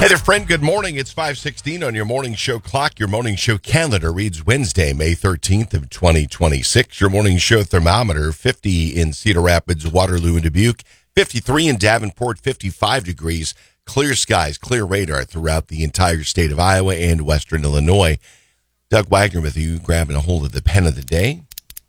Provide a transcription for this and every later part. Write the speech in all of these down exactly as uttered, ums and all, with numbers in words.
Hey there, friend. Good morning. It's five sixteen on your morning show clock. Your morning show calendar reads Wednesday, May thirteenth of twenty twenty-six. Your morning show thermometer, fifty in Cedar Rapids, Waterloo, and Dubuque, fifty-three in Davenport, fifty-five degrees, clear skies, clear radar throughout the entire state of Iowa and western Illinois. Doug Wagner with you, grabbing a hold of the pen of the day.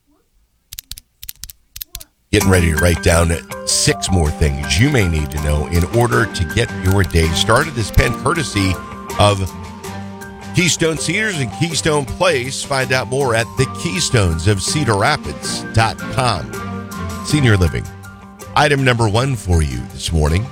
Getting ready to write down six more things you may need to know in order to get your day started. This pen courtesy of Keystone Cedars and Keystone Place. Find out more at the Keystones of Cedar Rapids dot com. Senior Living. Item number one for you this morning.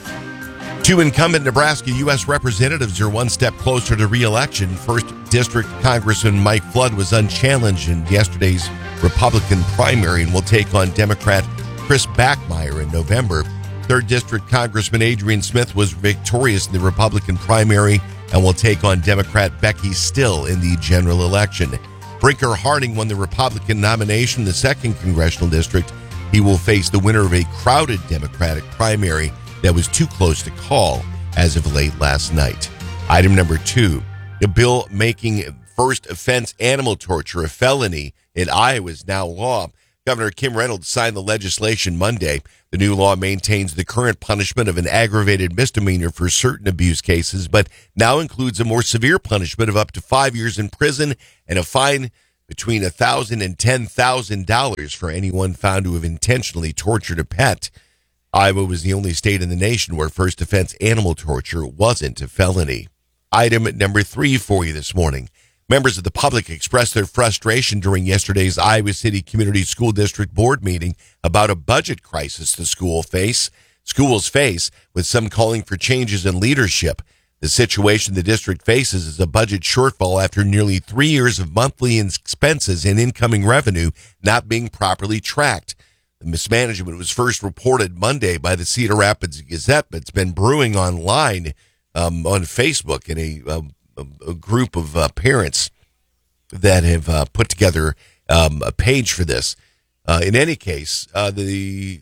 Two incumbent Nebraska U S representatives are one step closer to re-election. First District Congressman Mike Flood was unchallenged in yesterday's Republican primary and will take on Democrat Chris Backmeyer in November. Third District Congressman Adrian Smith was victorious in the Republican primary and will take on Democrat Becky Still in the general election. Brinker Harding won the Republican nomination in the second congressional district. He will face the winner of a crowded Democratic primary that was too close to call as of late last night. Item number two, a bill making first offense animal torture a felony in Iowa is now law. Governor Kim Reynolds signed the legislation Monday. The new law maintains the current punishment of an aggravated misdemeanor for certain abuse cases, but now includes a more severe punishment of up to five years in prison and a fine between one thousand dollars and ten thousand dollars for anyone found to have intentionally tortured a pet. Iowa was the only state in the nation where first offense animal torture wasn't a felony. Item number three for you this morning. Members of the public expressed their frustration during yesterday's Iowa City Community School District Board meeting about a budget crisis the school face, schools face, with some calling for changes in leadership. The situation the district faces is a budget shortfall after nearly three years of monthly expenses and incoming revenue not being properly tracked. The mismanagement was first reported Monday by the Cedar Rapids Gazette, but it's been brewing online um, on Facebook in a, a, a group of uh, parents that have uh, put together um, a page for this. Uh, in any case, uh, the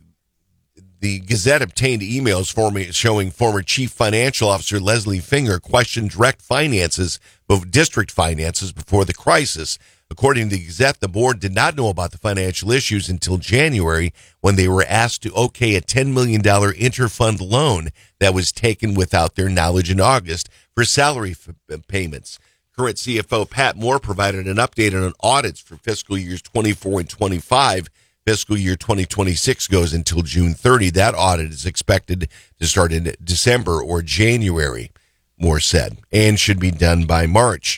the Gazette obtained emails for me showing former Chief Financial Officer Leslie Finger questioned direct finances, both district finances, before the crisis. According to the Gazette, the board did not know about the financial issues until January when they were asked to okay a ten million dollars interfund loan that was taken without their knowledge in August for salary f- payments. Current C F O Pat Moore provided an update on audits for fiscal years twenty-four and twenty-five. Fiscal year twenty twenty-six goes until June thirtieth. That audit is expected to start in December or January, Moore said, and should be done by March.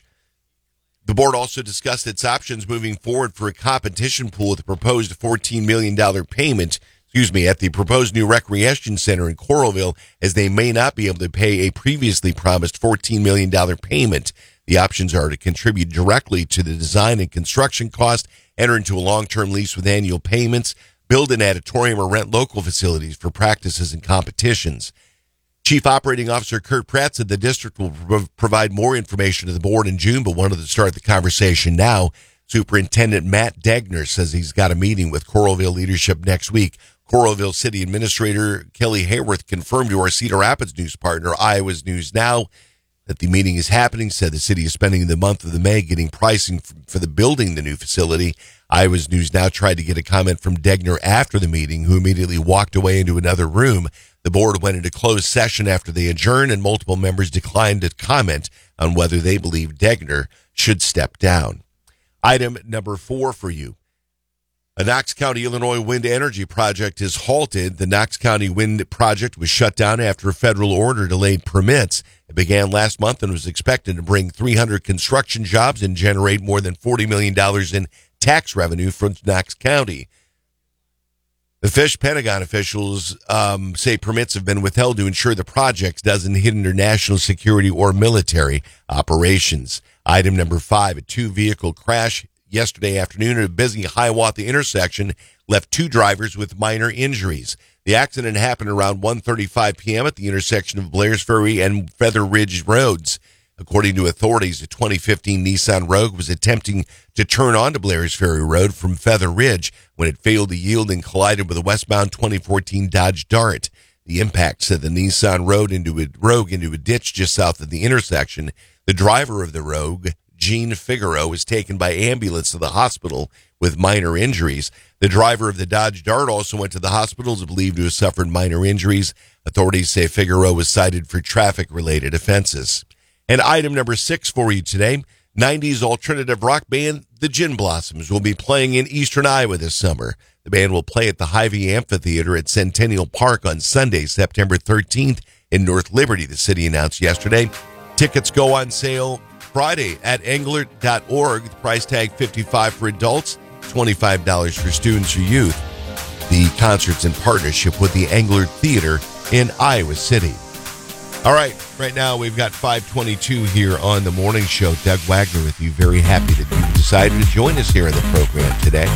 The board also discussed its options moving forward for a competition pool with a proposed fourteen million dollars payment, excuse me, at the proposed new recreation center in Coralville, as they may not be able to pay a previously promised fourteen million dollars payment. The options are to contribute directly to the design and construction cost, enter into a long-term lease with annual payments, build an auditorium, or rent local facilities for practices and competitions. Chief Operating Officer Kurt Pratt said the district will prov- provide more information to the board in June, but wanted to start the conversation now. Superintendent Matt Degner says he's got a meeting with Coralville leadership next week. Coralville City Administrator Kelly Hayworth confirmed to our Cedar Rapids news partner, Iowa's News Now, that the meeting is happening. Said the city is spending the month of the May getting pricing for, for the building the new facility. Iowa's News Now tried to get a comment from Degner after the meeting, who immediately walked away into another room. The board went into closed session after they adjourned, and multiple members declined to comment on whether they believe Degner should step down. Item number four for you. A Knox County, Illinois wind energy project is halted. The Knox County wind project was shut down after a federal order delayed permits. It began last month and was expected to bring three hundred construction jobs and generate more than forty million dollars in tax revenue from Knox County. The Fish Pentagon officials um, say permits have been withheld to ensure the project doesn't hinder national security or military operations. Item number five, a two-vehicle crash yesterday afternoon at a busy Hiawatha intersection left two drivers with minor injuries. The accident happened around one thirty-five p.m. at the intersection of Blair's Ferry and Feather Ridge Roads. According to authorities, a twenty fifteen Nissan Rogue was attempting to turn onto Blair's Ferry Road from Feather Ridge when it failed to yield and collided with a westbound twenty fourteen Dodge Dart. The impact sent the Nissan Rogue into a, Rogue into a ditch just south of the intersection. The driver of the Rogue, Gene Figaro, was taken by ambulance to the hospital with minor injuries. The driver of the Dodge Dart also went to the hospital, is believed to have suffered minor injuries. Authorities say Figaro was cited for traffic-related offenses. And item number six for you today, nineties alternative rock band The Gin Blossoms will be playing in Eastern Iowa this summer. The band will play at the Hy-Vee Amphitheater at Centennial Park on Sunday, September thirteenth in North Liberty, the city announced yesterday. Tickets go on sale Friday at angler dot org. The price tag fifty-five dollars for adults, twenty-five dollars for students or youth. The concert's in partnership with the Angler Theater in Iowa City. All right, right now we've got five twenty-two here on the morning show. Doug Wagner with you. Very happy that you decided to join us here in the program today.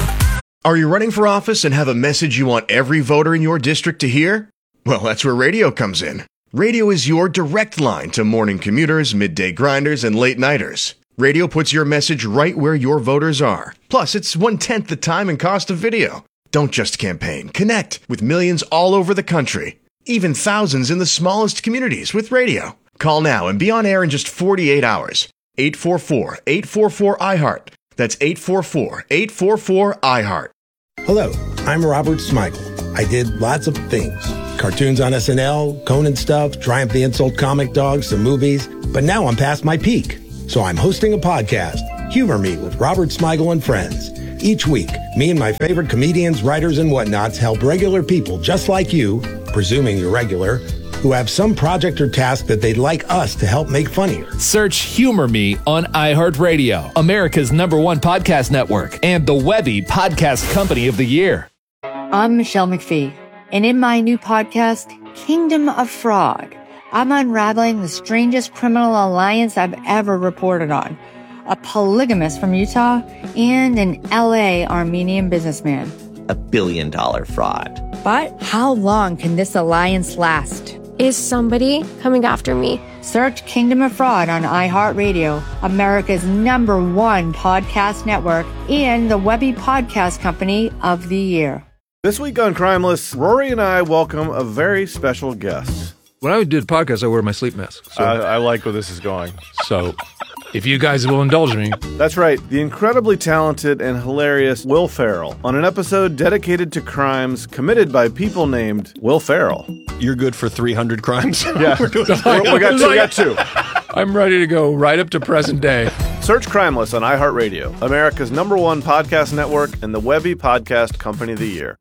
Are you running for office and have a message you want every voter in your district to hear? Well, that's where radio comes in. Radio is your direct line to morning commuters, midday grinders, and late nighters. Radio puts your message right where your voters are. Plus, it's one-tenth the time and cost of video. Don't just campaign. Connect with millions all over the country. Even thousands in the smallest communities with radio. Call now and be on air in just forty-eight hours. eight four four, eight four four, I heart. That's eight four four, eight four four, I heart. Hello, I'm Robert Smigel. I did lots of things. Cartoons on S N L, Conan stuff, Triumph the Insult comic dogs, some movies. But now I'm past my peak. So I'm hosting a podcast, Humor Me with Robert Smigel and Friends. Each week, me and my favorite comedians, writers, and whatnots help regular people just like you, presuming you're regular, who have some project or task that they'd like us to help make funnier. Search Humor Me on iHeartRadio, America's number one podcast network, and the Webby Podcast Company of the Year. I'm Michelle McPhee, and in my new podcast, Kingdom of Fraud, I'm unraveling the strangest criminal alliance I've ever reported on. A polygamist from Utah and an L A Armenian businessman. A billion dollar fraud. But how long can this alliance last? Is somebody coming after me? Search Kingdom of Fraud on iHeartRadio, America's number one podcast network, and the Webby Podcast Company of the Year. This week on Crimeless, Rory and I welcome a very special guest. When I do the podcast, I wear my sleep mask. So, I, I like where this is going. So, if you guys will indulge me. That's right, the incredibly talented and hilarious Will Ferrell on an episode dedicated to crimes committed by people named Will Ferrell. You're good for three hundred crimes? Yeah, We're doing We're, we, got two, we got two. I'm ready to go right up to present day. Search Crimeless on iHeartRadio, America's number one podcast network, and the Webby Podcast Company of the Year.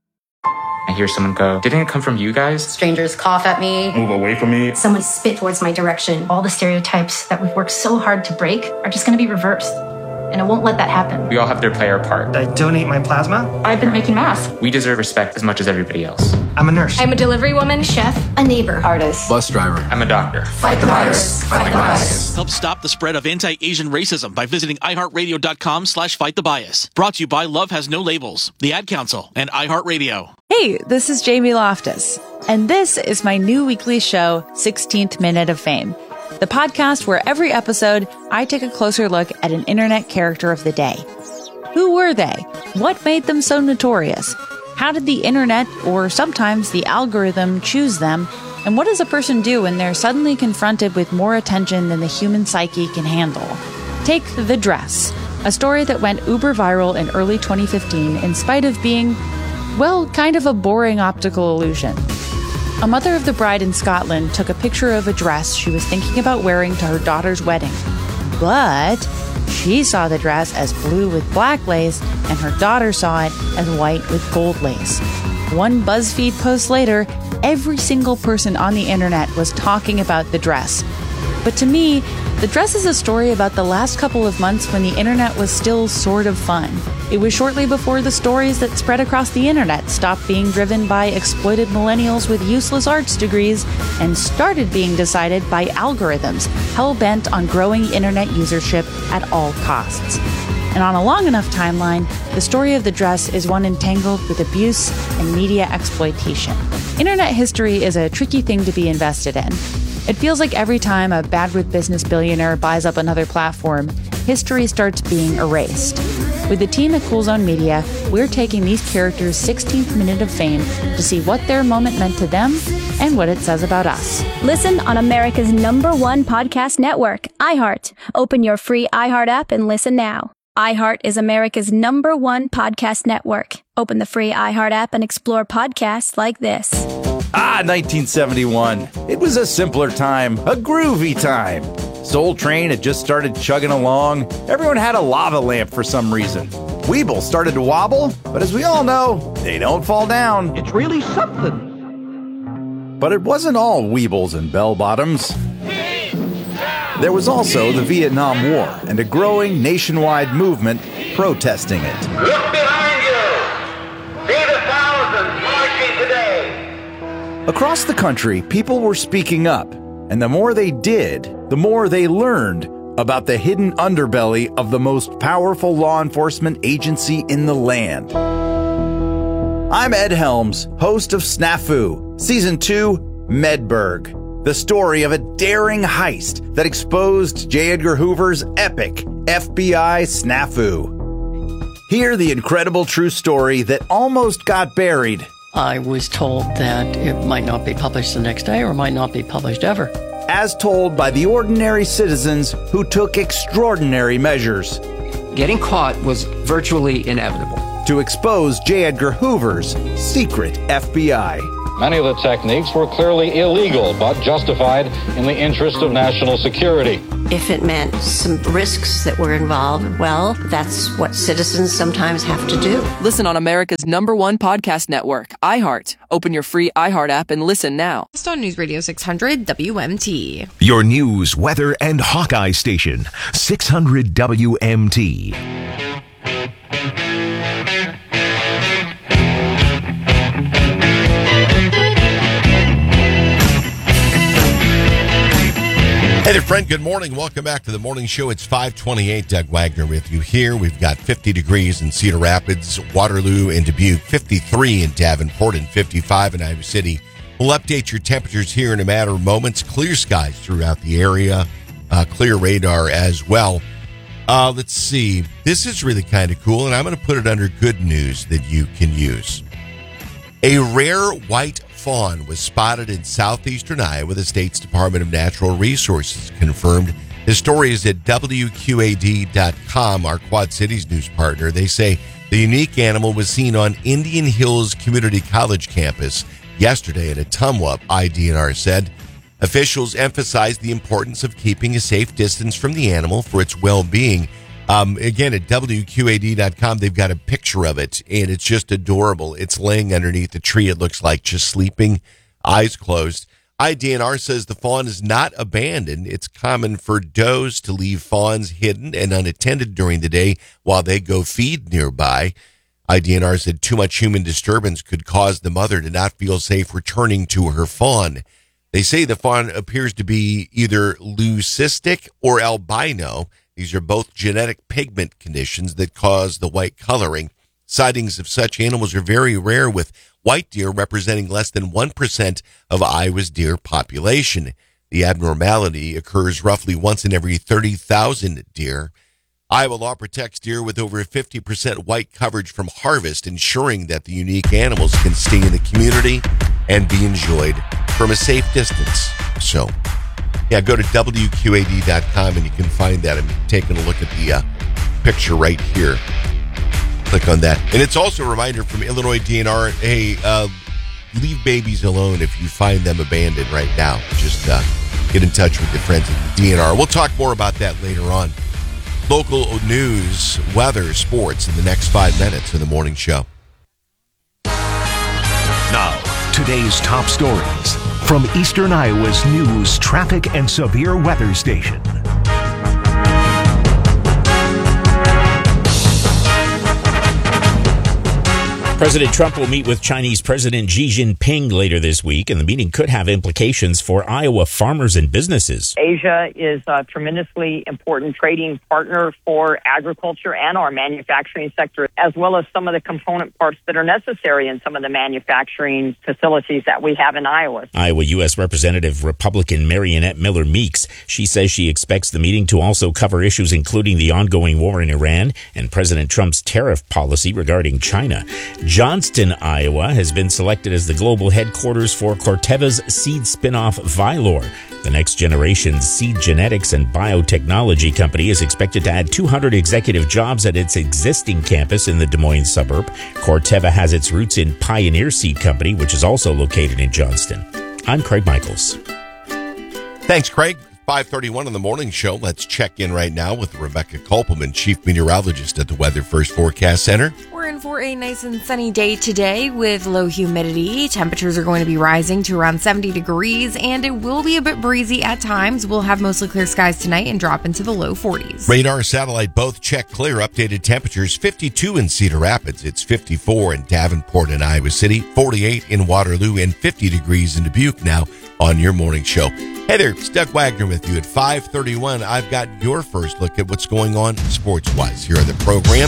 I hear someone go, "Didn't it come from you guys?" Strangers cough at me. Move away from me. Someone spit towards my direction. All the stereotypes that we've worked so hard to break are just going to be reversed. And I won't let that happen. We all have to play our part. I donate my plasma. I've been making masks. We deserve respect as much as everybody else. I'm a nurse. I'm a delivery woman, chef, a neighbor, artist, bus driver. I'm a doctor. Fight the virus. Fight the bias. Help stop the spread of anti-Asian racism by visiting iHeartRadio.com slash fight the bias. Brought to you by Love Has No Labels, the Ad Council, and iHeartRadio. Hey, this is Jamie Loftus, and this is my new weekly show, sixteenth Minute of Fame, the podcast where every episode I take a closer look at an internet character of the day. Who were they? What made them so notorious? How did the internet, or sometimes the algorithm, choose them? And what does a person do when they're suddenly confronted with more attention than the human psyche can handle? Take The Dress, a story that went uber viral in early twenty fifteen in spite of being, well, kind of a boring optical illusion. A mother of the bride in Scotland took a picture of a dress she was thinking about wearing to her daughter's wedding. But she saw the dress as blue with black lace, and her daughter saw it as white with gold lace. One BuzzFeed post later, every single person on the internet was talking about the dress. But to me, the dress is a story about the last couple of months when the internet was still sort of fun. It was shortly before the stories that spread across the internet stopped being driven by exploited millennials with useless arts degrees and started being decided by algorithms hell-bent on growing internet usership at all costs. And on a long enough timeline, the story of the dress is one entangled with abuse and media exploitation. Internet history is a tricky thing to be invested in. It feels like every time a bad with business billionaire buys up another platform, history starts being erased. With the team at Cool Zone Media, we're taking these characters' sixteenth minute of fame to see what their moment meant to them and what it says about us. Listen on America's number one podcast network, iHeart. Open your free iHeart app and listen now. iHeart is America's number one podcast network. Open the free iHeart app and explore podcasts like this. Ah, nineteen seventy-one. It was a simpler time, a groovy time. Soul Train had just started chugging along. Everyone had a lava lamp for some reason. Weeble started to wobble, but as we all know, they don't fall down. It's really something. But it wasn't all Weebles and bell-bottoms. There was also the Vietnam War and a growing nationwide movement protesting it. Look behind you! See the thousands marching today! Across the country, people were speaking up, and the more they did, the more they learned about the hidden underbelly of the most powerful law enforcement agency in the land. I'm Ed Helms, host of Snafu, Season two, Medberg. The story of a daring heist that exposed J. Edgar Hoover's epic F B I snafu. Hear the incredible true story that almost got buried. I was told that it might not be published the next day or might not be published ever. As told by the ordinary citizens who took extraordinary measures. Getting caught was virtually inevitable. To expose J. Edgar Hoover's secret F B I. Many of the techniques were clearly illegal, but justified in the interest of national security. If it meant some risks that were involved, well, that's what citizens sometimes have to do. Listen on America's number one podcast network, iHeart. Open your free iHeart app and listen now. Just on News Radio six hundred W M T. Your news, weather, and Hawkeye station, six hundred W M T. Hey there, friend. Good morning. Welcome back to the morning show. It's five twenty-eight. Doug Wagner with you here. We've got fifty degrees in Cedar Rapids, Waterloo, and Dubuque, fifty-three in Davenport, and fifty-five in Iowa City. We'll update your temperatures here in a matter of moments. Clear skies throughout the area. Uh, clear radar as well. Uh, let's see. This is really kind of cool, and I'm going to put it under good news that you can use. A rare white fawn was spotted in southeastern Iowa. The state's Department of Natural Resources confirmed. The story is at W Q A D dot com, our Quad Cities news partner. They say the unique animal was seen on Indian Hills Community College campus yesterday at Ottumwa, I D N R said. Officials emphasized the importance of keeping a safe distance from the animal for its well-being. Um, again, at W Q A D dot com, they've got a picture of it, and it's just adorable. It's laying underneath a tree. It looks like just sleeping, eyes closed. I D N R says the fawn is not abandoned. It's common for does to leave fawns hidden and unattended during the day while they go feed nearby. I D N R said too much human disturbance could cause the mother to not feel safe returning to her fawn. They say the fawn appears to be either leucistic or albino. These are both genetic pigment conditions that cause the white coloring. Sightings of such animals are very rare, with white deer representing less than one percent of Iowa's deer population. The abnormality occurs roughly once in every thirty thousand deer. Iowa law protects deer with over fifty percent white coverage from harvest, ensuring that the unique animals can stay in the community and be enjoyed from a safe distance. So, yeah, go to W Q A D dot com and you can find that. I'm taking a look at the uh, picture right here. Click on that. And it's also a reminder from Illinois D N R, hey, uh, leave babies alone if you find them abandoned right now. Just uh, get in touch with your friends at the D N R. We'll talk more about that later on. Local news, weather, sports in the next five minutes of the morning show. Now, today's top stories from Eastern Iowa's news, traffic, and severe weather station. President Trump will meet with Chinese President Xi Jinping later this week, and the meeting could have implications for Iowa farmers and businesses. Asia is a tremendously important trading partner for agriculture and our manufacturing sector, as well as some of the component parts that are necessary in some of the manufacturing facilities that we have in Iowa. Iowa U S Representative Republican Mariannette Miller Meeks. She says she expects the meeting to also cover issues including the ongoing war in Iran and President Trump's tariff policy regarding China. Johnston, Iowa, has been selected as the global headquarters for Corteva's seed spinoff Vylor. The next generation seed genetics and biotechnology company is expected to add two hundred executive jobs at its existing campus in the Des Moines suburb. Corteva has its roots in Pioneer Seed Company, which is also located in Johnston. I'm Craig Michaels. Thanks, Craig. five thirty-one on the morning show. Let's check in right now with Rebecca Kolpelman, Chief Meteorologist at the Weather First Forecast Center. We're in for a nice and sunny day today with low humidity. Temperatures are going to be rising to around seventy degrees, and it will be a bit breezy at times. We'll have mostly clear skies tonight and drop into the low forties. Radar, satellite, both check clear. Updated temperatures, fifty-two in Cedar Rapids. It's fifty-four in Davenport and Iowa City, forty-eight in Waterloo, and fifty degrees in Dubuque now on your morning show. Hey there, it's Doug Wagner with you at five thirty-one. I've got your first look at what's going on sports-wise here on the program.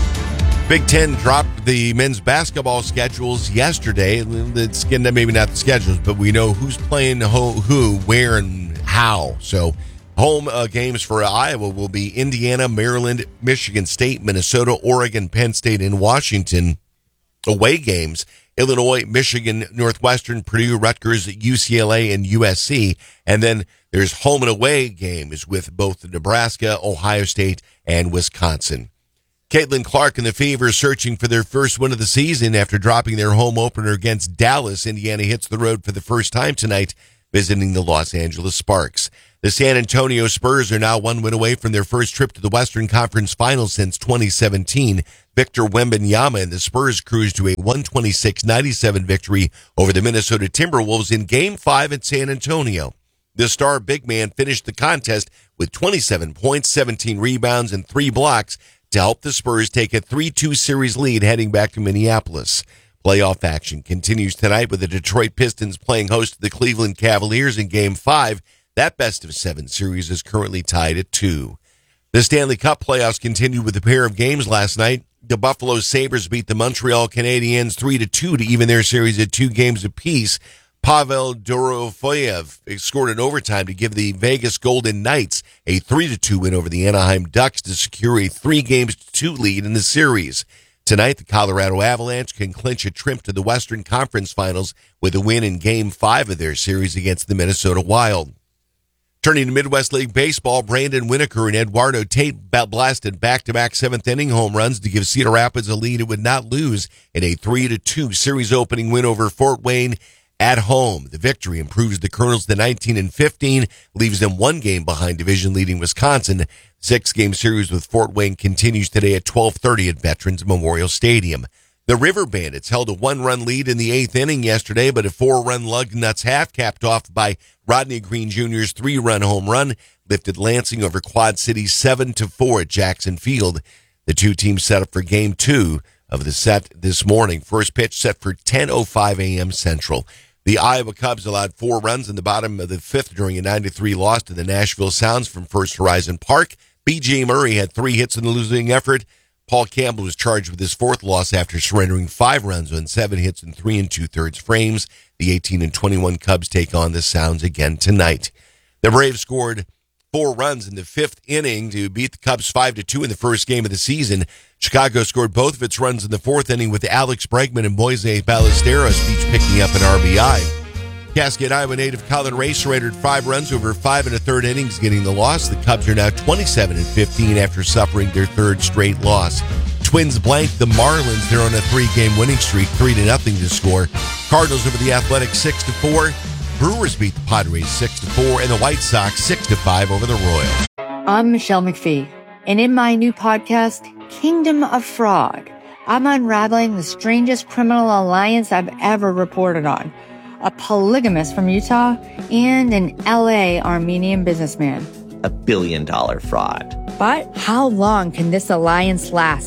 Big Ten dropped the men's basketball schedules yesterday. It's maybe not the schedules, but we know who's playing who, who where, and how. So home uh, games for Iowa will be Indiana, Maryland, Michigan State, Minnesota, Oregon, Penn State, and Washington. Away games, Illinois, Michigan, Northwestern, Purdue, Rutgers, U C L A, and U S C. And then there's home and away games with both Nebraska, Ohio State, and Wisconsin. Caitlin Clark and the Fever searching for their first win of the season after dropping their home opener against Dallas. Indiana hits the road for the first time tonight, visiting the Los Angeles Sparks. The San Antonio Spurs are now one win away from their first trip to the Western Conference Finals since twenty seventeen. Victor Wembanyama and the Spurs cruised to a one twenty-six ninety-seven victory over the Minnesota Timberwolves in Game five at San Antonio. The star big man finished the contest with twenty-seven points, seventeen rebounds, and three blocks to help the Spurs take a three two series lead heading back to Minneapolis. Playoff action continues tonight with the Detroit Pistons playing host to the Cleveland Cavaliers in Game five. That best of seven series is currently tied at two. The Stanley Cup playoffs continued with a pair of games last night. The Buffalo Sabres beat the Montreal Canadiens three to two to even their series at two games apiece. Pavel Dorofeyev scored in overtime to give the Vegas Golden Knights a three to two win over the Anaheim Ducks to secure a three games to two lead in the series. Tonight, the Colorado Avalanche can clinch a trip to the Western Conference Finals with a win in Game five of their series against the Minnesota Wild. Turning to Midwest League Baseball, Brandon Winokur and Eduardo Tate blasted back-to-back seventh-inning home runs to give Cedar Rapids a lead it would not lose in a three to two series opening win over Fort Wayne at home. The victory improves the Colonels to nineteen and fifteen, leaves them one game behind division-leading Wisconsin. Six-game series with Fort Wayne continues today at twelve thirty at Veterans Memorial Stadium. The River Bandits held a one-run lead in the eighth inning yesterday, but a four-run lug nuts half capped off by Rodney Green Junior's three-run home run lifted Lansing over Quad City seven to four at Jackson Field. The two teams set up for Game two of the set this morning. First pitch set for ten oh five a.m. Central. The Iowa Cubs allowed four runs in the bottom of the fifth during a nine to three loss to the Nashville Sounds from First Horizon Park. B J Murray had three hits in the losing effort. Paul Campbell was charged with his fourth loss after surrendering five runs on seven hits and three and two-thirds frames. The eighteen and twenty-one Cubs take on the Sounds again tonight. The Braves scored four runs in the fifth inning to beat the Cubs five to two in the first game of the season. Chicago scored both of its runs in the fourth inning with Alex Bregman and Moises Ballesteros each picking up an R B I. Cascade, Iowa native Colin Ray surrendered five runs over five and a third innings, getting the loss. The Cubs are now twenty-seven and fifteen after suffering their third straight loss. Twins blanked the Marlins. They're on a three-game winning streak, three to nothing to score. Cardinals over the Athletics six to four. Brewers beat the Padres six to four, and the White Sox six to five over the Royals. I'm Michelle McPhee, and in my new podcast, Kingdom of Frog, I'm unraveling the strangest criminal alliance I've ever reported on. A polygamist from Utah, and an L A Armenian businessman. A billion dollar fraud. But how long can this alliance last?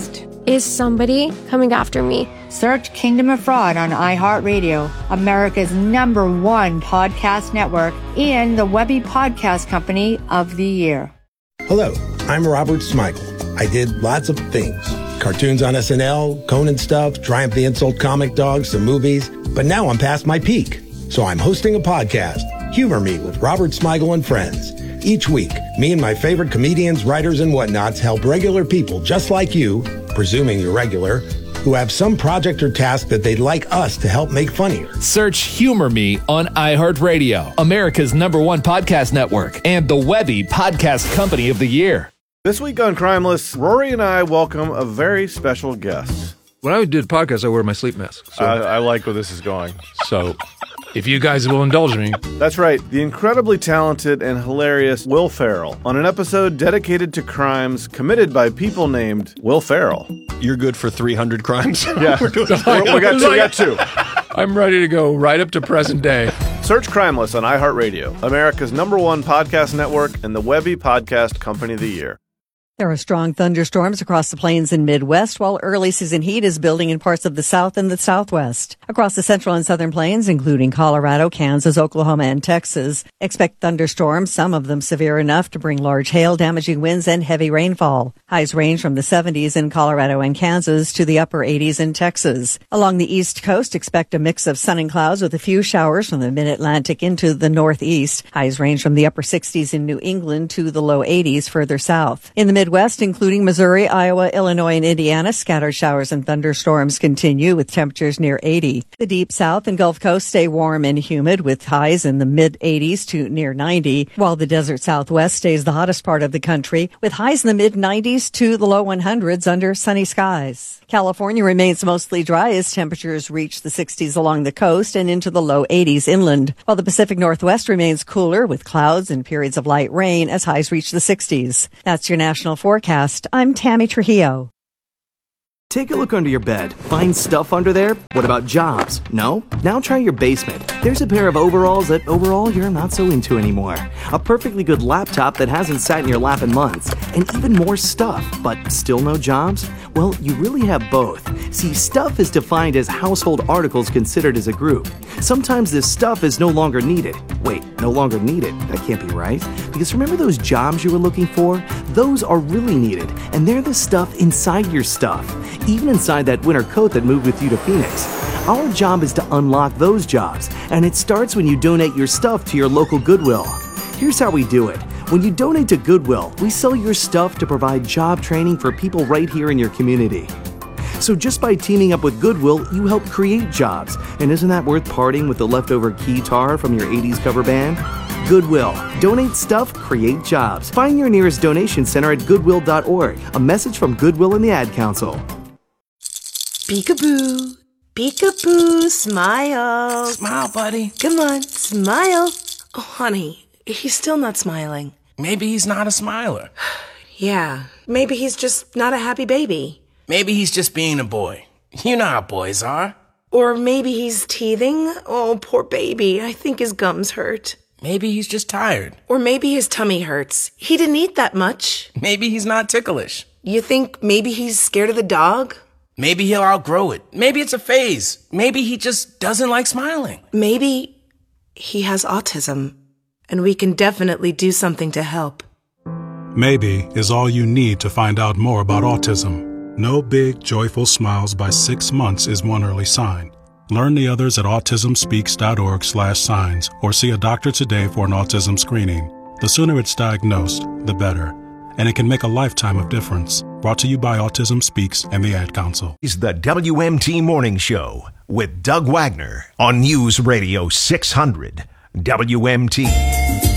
is somebody coming after me? Search Kingdom of Fraud on iHeartRadio, America's number one podcast network, and the Webby Podcast Company of the Year. Hello, I'm Robert Smigel. I did lots of things. Cartoons on S N L, Conan stuff, Triumph the Insult comic dogs, some movies. But now I'm past my peak. So I'm hosting a podcast, Humor Me with Robert Smigel and Friends. Each week, me and my favorite comedians, writers, and whatnots help regular people just like you, presuming you're regular, who have some project or task that they'd like us to help make funnier. Search Humor Me on iHeartRadio, America's number one podcast network, and the Webby Podcast Company of the Year. This week on Crimeless, Rory and I welcome a very special guest. When I did podcasts, I wear my sleep mask. So. I, I like where this is going. So, if you guys will indulge me. That's right, the incredibly talented and hilarious Will Ferrell on an episode dedicated to crimes committed by people named Will Ferrell. You're good for three hundred crimes? Yeah, we got two, we got two. I'm ready to go right up to present day. Search Crimeless on iHeartRadio, America's number one podcast network, and the Webby Podcast Company of the Year. There are strong thunderstorms across the plains and Midwest, while early season heat is building in parts of the South and the Southwest. Across the central and southern plains, including Colorado, Kansas, Oklahoma, and Texas, expect thunderstorms, some of them severe enough to bring large hail, damaging winds, and heavy rainfall. Highs range from the seventies in Colorado and Kansas to the upper eighties in Texas. Along the East Coast, expect a mix of sun and clouds with a few showers from the mid-Atlantic into the Northeast. Highs range from the upper sixties in New England to the low eighties further south. In the Midwest, West, including Missouri, Iowa, Illinois, and Indiana, scattered showers and thunderstorms continue with temperatures near eighty. The Deep South and Gulf Coast stay warm and humid with highs in the mid-eighties to near ninety, while the Desert Southwest stays the hottest part of the country with highs in the mid-nineties to the low hundreds under sunny skies. California remains mostly dry as temperatures reach the sixties along the coast and into the low eighties inland, while the Pacific Northwest remains cooler with clouds and periods of light rain as highs reach the sixties. That's your national forecast. I'm Tammy Trujillo. Take a look under your bed. Find stuff under there? What about jobs? No? Now try your basement. There's a pair of overalls that overall you're not so into anymore. A perfectly good laptop that hasn't sat in your lap in months. And even more stuff, but still no jobs? Well, you really have both. See, stuff is defined as household articles considered as a group. Sometimes this stuff is no longer needed. Wait, no longer needed? That can't be right. Because remember those jobs you were looking for? Those are really needed, and they're the stuff inside your stuff. Even inside that winter coat that moved with you to Phoenix. Our job is to unlock those jobs, and it starts when you donate your stuff to your local Goodwill. Here's how we do it. When you donate to Goodwill, we sell your stuff to provide job training for people right here in your community. So just by teaming up with Goodwill, you help create jobs. And isn't that worth parting with the leftover keytar from your eighties cover band? Goodwill. Donate stuff, create jobs. Find your nearest donation center at goodwill dot org. A message from Goodwill and the Ad Council. Peekaboo. Peekaboo. Smile. Smile, buddy. Come on, smile. Oh, honey, he's still not smiling. Maybe he's not a smiler. Yeah, maybe he's just not a happy baby. Maybe he's just being a boy. You know how boys are. Or maybe he's teething. Oh, poor baby. I think his gums hurt. Maybe he's just tired. Or maybe his tummy hurts. He didn't eat that much. Maybe he's not ticklish. You think maybe he's scared of the dog? Maybe he'll outgrow it. Maybe it's a phase. Maybe he just doesn't like smiling. Maybe he has autism, and we can definitely do something to help. Maybe is all you need to find out more about autism. No big, joyful smiles by six months is one early sign. Learn the others at autism speaks dot org slash signs or see a doctor today for an autism screening. The sooner it's diagnosed, the better. And it can make a lifetime of difference. Brought to you by Autism Speaks and the Ad Council. Is the W M T Morning Show with Doug Wagner on News Radio six hundred W M T.